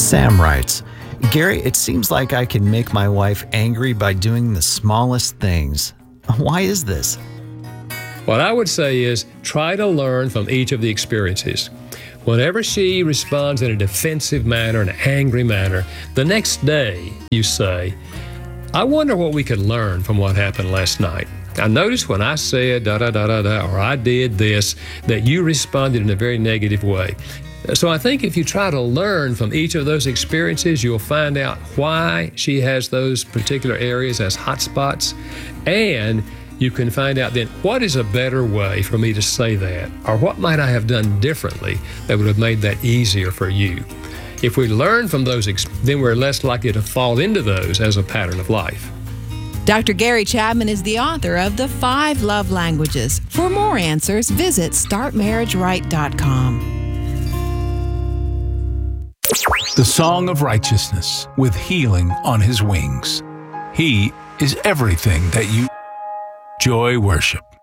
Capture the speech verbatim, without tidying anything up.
Sam writes, Gary, it seems like I can make my wife angry by doing the smallest things. Why is this? What I would say is try to learn from each of the experiences. Whenever she responds in a defensive manner, an angry manner, the next day you say, I wonder what we could learn from what happened last night. I noticed when I said da da da da da or I did this that you responded in a very negative way. So I think if you try to learn from each of those experiences, you'll find out why she has those particular areas as hot spots, and you can find out then what is a better way for me to say that, or what might I have done differently that would have made that easier for you. If we learn from those, then we're less likely to fall into those as a pattern of life. Doctor Gary Chapman is the author of The Five Love Languages. For more answers, visit start marriage right dot com. The Song of Righteousness, with healing on his wings. He is everything that you enjoy worship.